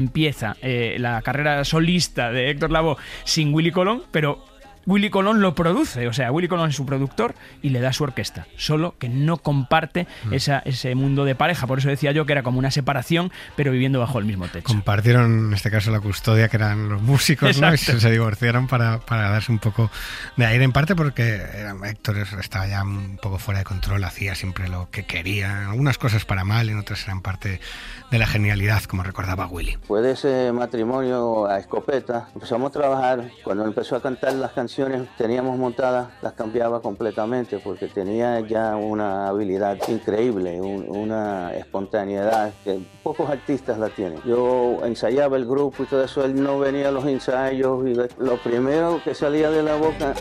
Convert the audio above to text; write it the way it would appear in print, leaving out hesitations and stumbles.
Empieza la carrera solista de Héctor Lavoe sin Willy Colón, pero Willy Colón lo produce, o sea, Willy Colón es su productor y le da su orquesta, solo que no comparte ese mundo de pareja. Por eso decía yo que era como una separación, pero viviendo bajo el mismo techo. Compartieron, en este caso, la custodia, que eran los músicos, ¿no? Y se divorciaron para darse un poco de aire, en parte porque Héctor estaba ya un poco fuera de control, hacía siempre lo que quería, algunas cosas para mal y en otras eran parte de la genialidad, como recordaba Willy. Fue de ese matrimonio a escopeta. Empezamos a trabajar. Cuando empezó a cantar las canciones teníamos montadas, las cambiaba completamente porque tenía ya una habilidad increíble, una espontaneidad que pocos artistas la tienen. Yo ensayaba el grupo y todo eso, él no venía a los ensayos y lo primero que salía de la boca